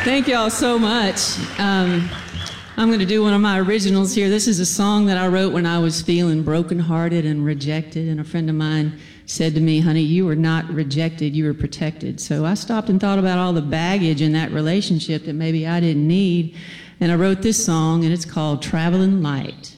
Thank y'all so much. I'm going to do one of my originals here. This is a song that I wrote when I was feeling brokenhearted and rejected, and a friend of mine said to me, honey, you were not rejected, you were protected. So I stopped and thought about all the baggage in that relationship that maybe I didn't need, and I wrote this song, and it's called Traveling Light.